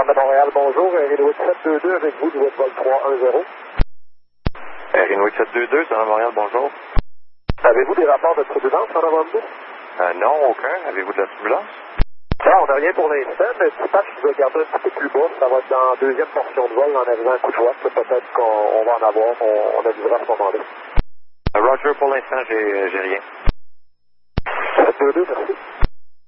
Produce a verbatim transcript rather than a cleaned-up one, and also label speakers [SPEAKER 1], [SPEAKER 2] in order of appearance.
[SPEAKER 1] de Montréal, bonjour. Air Inuit sept deux deux avec vous, du vol trois un zéro.
[SPEAKER 2] Air Inuit sept deux deux, c'est à Montréal, bonjour.
[SPEAKER 1] Avez-vous des rapports de turbulence en avant de vous?
[SPEAKER 2] Euh, non, aucun. Avez-vous de la turbulence?
[SPEAKER 1] Ah, on n'a rien pour l'instant, mais dispatch, je vais garder un petit peu plus bas. Ça va être dans la deuxième portion de vol, en arrivant à coup de voix. Peut-être qu'on on va en avoir, on, on avisera à ce moment-là.
[SPEAKER 2] Euh, Roger, pour l'instant, j'ai j'ai rien.
[SPEAKER 1] sept deux deux, merci.